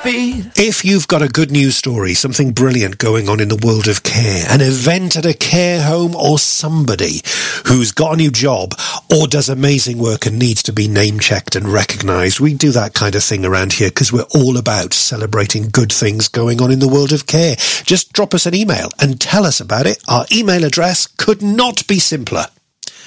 If you've got a good news story, something brilliant going on in the world of care, an event at a care home, or somebody who's got a new job or does amazing work and needs to be name-checked and recognised, we do that kind of thing around here because we're all about celebrating good things going on in the world of care. Just drop us an email and tell us about it. Our email address could not be simpler.